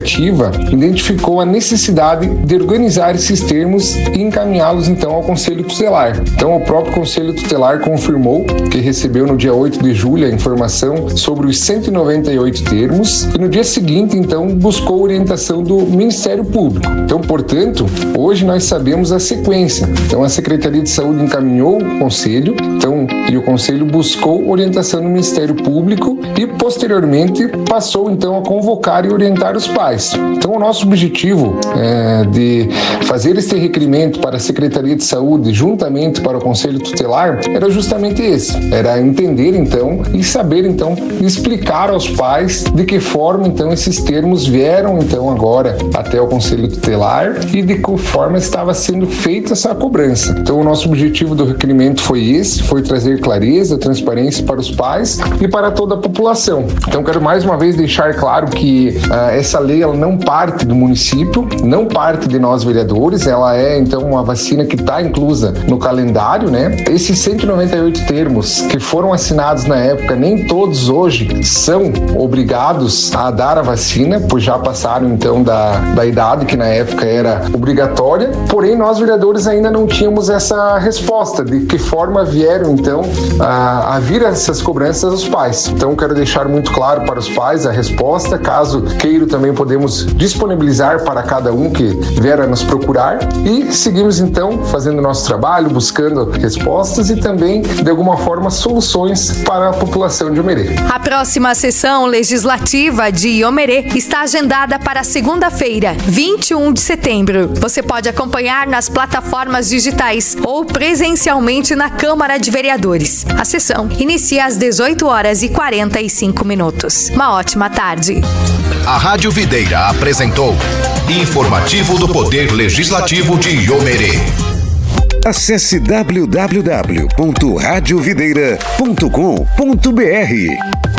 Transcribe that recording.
identificou a necessidade de organizar esses termos e encaminhá-los então ao Conselho Tutelar. Então o próprio Conselho Tutelar confirmou que recebeu no dia 8 de julho a informação sobre os 198 termos e no dia seguinte então buscou orientação do Ministério Público. Então, portanto, hoje nós sabemos a sequência. Então a Secretaria de Saúde encaminhou o Conselho, e o Conselho buscou orientação do Ministério Público e posteriormente passou então a convocar e orientar os pais. Então o nosso objetivo de fazer este requerimento para a Secretaria de Saúde juntamente para o Conselho Tutelar era justamente esse, era entender então e saber então explicar aos pais de que forma então esses termos vieram então agora até o Conselho Tutelar e de que forma estava sendo feita essa cobrança. Então o nosso objetivo do requerimento foi esse, foi trazer clareza, transparência para os pais e para toda a população. Então quero mais uma vez deixar claro que essa lei ela não parte do município, não parte de nós vereadores, ela é então uma vacina que está inclusa no calendário, né? Esses 198 termos que foram assinados na época, nem todos hoje são obrigados a dar a vacina, pois já passaram então da idade que na época era obrigatória, porém nós vereadores ainda não tínhamos essa resposta de que forma vieram então a vir essas cobranças aos pais. Então quero deixar muito claro para os pais a resposta, caso queiram também podemos disponibilizar para cada um que vier a nos procurar e seguimos então fazendo o nosso trabalho, buscando respostas e também de alguma forma soluções para a população de Iomerê. A próxima sessão legislativa de Iomerê está agendada para segunda-feira, 21 de setembro. Você pode acompanhar nas plataformas digitais ou presencialmente na Câmara de Vereadores. A sessão inicia às 18h45. Uma ótima tarde. A Rádio Videira apresentou Informativo do Poder Legislativo de Iomerê. Acesse www.radiovideira.com.br.